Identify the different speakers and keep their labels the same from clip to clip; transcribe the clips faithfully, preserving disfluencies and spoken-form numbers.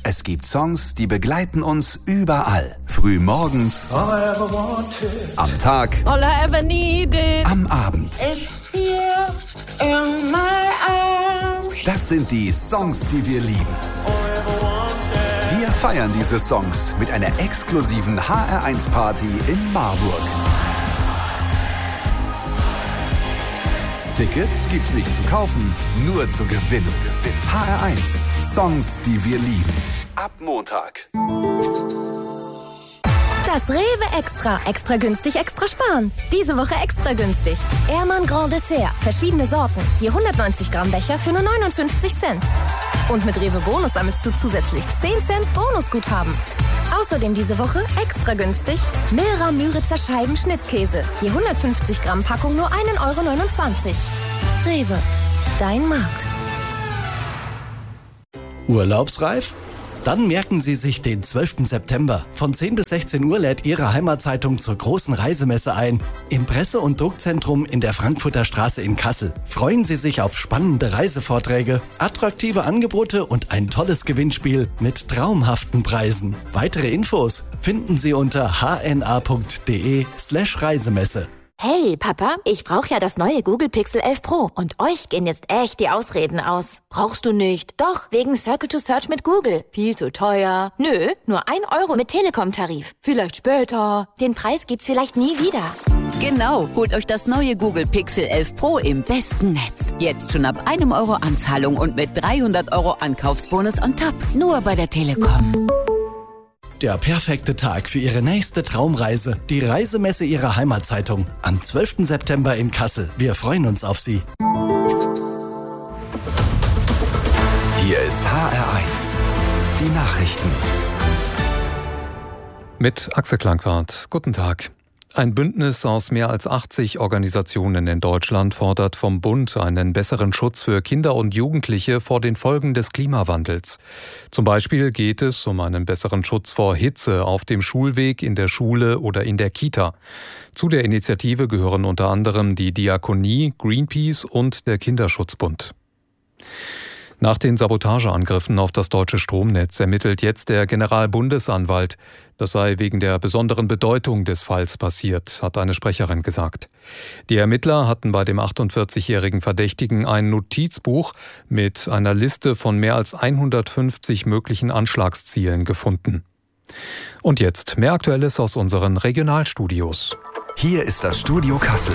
Speaker 1: Es gibt Songs, die begleiten uns überall. Früh morgens, am Tag,
Speaker 2: All I ever needed.
Speaker 1: am Abend.
Speaker 2: It's here in my arms.
Speaker 1: Das sind die Songs, die wir lieben. Wir feiern diese Songs mit einer exklusiven H R eins Party in Marburg. Tickets gibt's nicht zu kaufen, nur zu gewinnen. H R eins, Songs, die wir lieben. Ab Montag.
Speaker 3: Das Rewe Extra. Extra günstig, extra sparen. Diese Woche extra günstig. Ehrmann Grand Dessert. Verschiedene Sorten. Je hundertneunzig Gramm Becher für nur neunundfünfzig Cent. Und mit Rewe Bonus sammelst du zusätzlich zehn Cent Bonusguthaben. Außerdem diese Woche extra günstig Milra Müritzer Scheiben Schnittkäse. Je hundertfünfzig Gramm Packung nur ein Euro neunundzwanzig. Rewe. Dein Markt.
Speaker 4: Urlaubsreif? Dann merken Sie sich den zwölften September. Von zehn bis sechzehn Uhr lädt Ihre Heimatzeitung zur großen Reisemesse ein. Im Presse- und Druckzentrum in der Frankfurter Straße in Kassel. Freuen Sie sich auf spannende Reisevorträge, attraktive Angebote und ein tolles Gewinnspiel mit traumhaften Preisen. Weitere Infos finden Sie unter hna.de slash Reisemesse.
Speaker 5: Hey, Papa, ich brauche ja das neue Google Pixel elf Pro und euch gehen jetzt echt die Ausreden aus. Brauchst du nicht? Doch, wegen Circle to Search mit Google. Viel zu teuer. Nö, nur ein Euro mit Telekom-Tarif. Vielleicht später. Den Preis gibt's vielleicht nie wieder.
Speaker 6: Genau, holt euch das neue Google Pixel elf Pro im besten Netz. Jetzt schon ab einem Euro Anzahlung und mit dreihundert Euro Ankaufsbonus on top. Nur bei der Telekom.
Speaker 4: Der perfekte Tag für Ihre nächste Traumreise. Die Reisemesse Ihrer Heimatzeitung. Am zwölften September in Kassel. Wir freuen uns auf Sie.
Speaker 1: Hier ist H R eins. Die Nachrichten.
Speaker 7: Mit Axel Klangwart. Guten Tag. Ein Bündnis aus mehr als achtzig Organisationen in Deutschland fordert vom Bund einen besseren Schutz für Kinder und Jugendliche vor den Folgen des Klimawandels. Zum Beispiel geht es um einen besseren Schutz vor Hitze auf dem Schulweg, in der Schule oder in der Kita. Zu der Initiative gehören unter anderem die Diakonie, Greenpeace und der Kinderschutzbund. Nach den Sabotageangriffen auf das deutsche Stromnetz ermittelt jetzt der Generalbundesanwalt. Das sei wegen der besonderen Bedeutung des Falls passiert, hat eine Sprecherin gesagt. Die Ermittler hatten bei dem achtundvierzigjährigen Verdächtigen ein Notizbuch mit einer Liste von mehr als hundertfünfzig möglichen Anschlagszielen gefunden. Und jetzt mehr Aktuelles aus unseren Regionalstudios.
Speaker 1: Hier ist das Studio Kassel.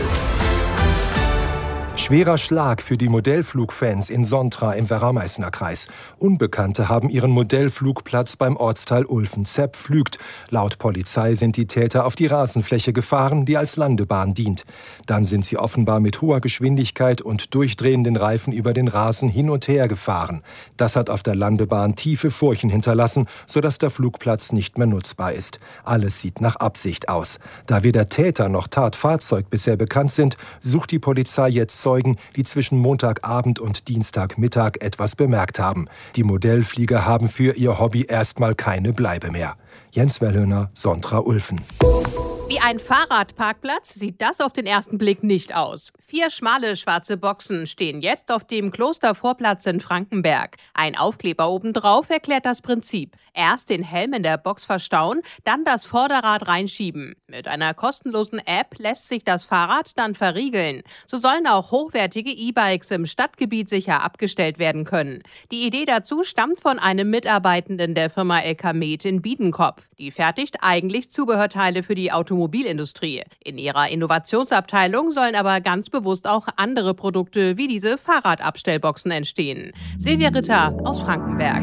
Speaker 8: Schwerer Schlag für die Modellflugfans in Sontra im Werra-Meißner Kreis. Unbekannte haben ihren Modellflugplatz beim Ortsteil Ulfen zerpflügt. Laut Polizei sind die Täter auf die Rasenfläche gefahren, die als Landebahn dient. Dann sind sie offenbar mit hoher Geschwindigkeit und durchdrehenden Reifen über den Rasen hin und her gefahren. Das hat auf der Landebahn tiefe Furchen hinterlassen, sodass der Flugplatz nicht mehr nutzbar ist. Alles sieht nach Absicht aus. Da weder Täter noch Tatfahrzeug bisher bekannt sind, sucht die Polizei jetzt Zeugen, die zwischen Montagabend und Dienstagmittag etwas bemerkt haben. Die Modellflieger haben für ihr Hobby erstmal keine Bleibe mehr. Jens Wellhöhner, Sontra-Ulfen.
Speaker 2: Wie ein Fahrradparkplatz sieht das auf den ersten Blick nicht aus. Vier schmale schwarze Boxen stehen jetzt auf dem Klostervorplatz in Frankenberg. Ein Aufkleber obendrauf erklärt das Prinzip. Erst den Helm in der Box verstauen, dann das Vorderrad reinschieben. Mit einer kostenlosen App lässt sich das Fahrrad dann verriegeln. So sollen auch hochwertige E-Bikes im Stadtgebiet sicher abgestellt werden können. Die Idee dazu stammt von einem Mitarbeitenden der Firma L K Med in Biedenkopf. Die fertigt eigentlich Zubehörteile für die Automobilindustrie. In ihrer Innovationsabteilung sollen aber ganz bewusst auch andere Produkte wie diese Fahrradabstellboxen entstehen. Silvia Ritter aus Frankenberg.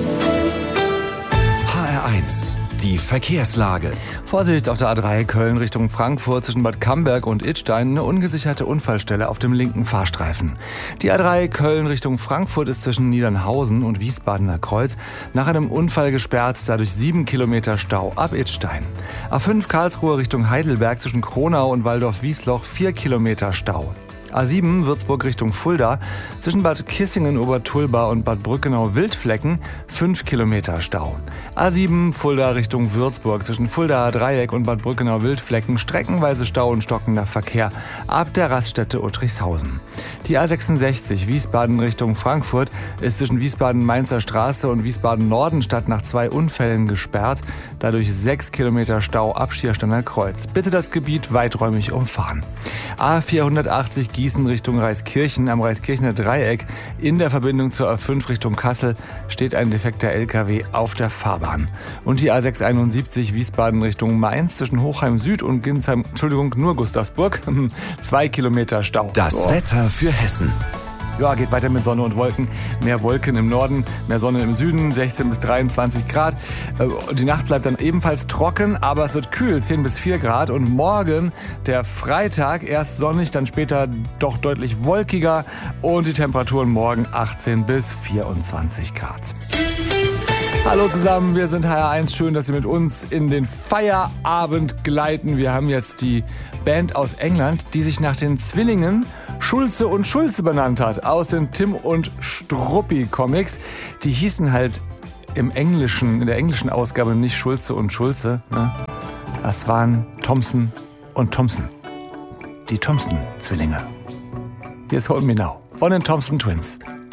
Speaker 1: H R eins. Die Verkehrslage.
Speaker 9: Vorsicht auf der A drei Köln Richtung Frankfurt zwischen Bad Camberg und Idstein. Eine ungesicherte Unfallstelle auf dem linken Fahrstreifen. Die A drei Köln Richtung Frankfurt ist zwischen Niedernhausen und Wiesbadener Kreuz nach einem Unfall gesperrt, dadurch sieben Kilometer Stau ab Idstein. A fünf Karlsruhe Richtung Heidelberg zwischen Kronau und Waldorf-Wiesloch vier Kilometer Stau. A sieben Würzburg Richtung Fulda. Zwischen Bad Kissingen-Obertulba und Bad Brückenau-Wildflecken fünf Kilometer Stau. A sieben Fulda Richtung Würzburg. Zwischen Fuldaer Dreieck und Bad Brückenau-Wildflecken streckenweise Stau und stockender Verkehr ab der Raststätte Uttrichshausen. Die A sechsundsechzig Wiesbaden Richtung Frankfurt ist zwischen Wiesbaden-Mainzer Straße und Wiesbaden-Nordenstadt nach zwei Unfällen gesperrt. Dadurch sechs Kilometer Stau ab Schiersteiner Kreuz. Bitte das Gebiet weiträumig umfahren. A vierhundertachtzig Gießen Richtung Reiskirchen am Reiskirchener Dreieck. In der Verbindung zur A fünf Richtung Kassel steht ein defekter L K W auf der Fahrbahn. Und die A sechshunderteinundsiebzig Wiesbaden Richtung Mainz zwischen Hochheim Süd und Ginsheim, Entschuldigung, nur Gustavsburg, zwei Kilometer Stau.
Speaker 1: Das oh. Wetter für Hessen.
Speaker 9: Ja, geht weiter mit Sonne und Wolken. Mehr Wolken im Norden, mehr Sonne im Süden, sechzehn bis dreiundzwanzig Grad. Die Nacht bleibt dann ebenfalls trocken, aber es wird kühl, zehn bis vier Grad. Und morgen, der Freitag, erst sonnig, dann später doch deutlich wolkiger. Und die Temperaturen morgen achtzehn bis vierundzwanzig Grad. Hallo zusammen, wir sind H R eins. Schön, dass Sie mit uns in den Feierabend gleiten. Wir haben jetzt die Band aus England, die sich nach den Zwillingen Schulze und Schulze benannt hat, aus den Tim und Struppi Comics. Die hießen halt im Englischen, in der englischen Ausgabe nicht Schulze und Schulze. Ne? Das waren Thompson und Thompson. Die Thompson-Zwillinge. Hier ist Hold Me Now von den Thompson Twins.